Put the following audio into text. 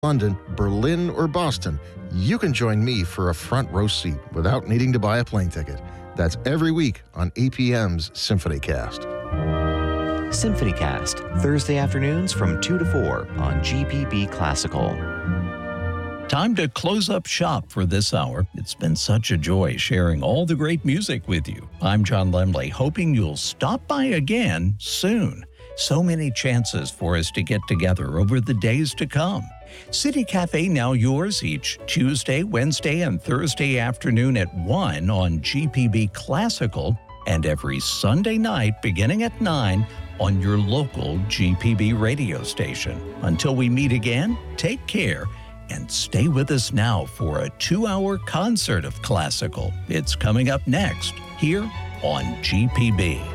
London, Berlin, or Boston, you can join me for a front row seat without needing to buy a plane ticket. That's every week on APM's SymphonyCast. SymphonyCast, Thursday afternoons from 2 to 4 on GPB Classical. Time to close up shop for this hour. It's been such a joy sharing all the great music with you. I'm John Lemley, hoping you'll stop by again soon. So many chances for us to get together over the days to come. City Cafe now yours each Tuesday, Wednesday, and Thursday afternoon at 1 on GPB Classical, and every Sunday night beginning at 9 on your local GPB radio station. Until we meet again, take care and stay with us now for a 2-hour concert of classical. It's coming up next here on GPB.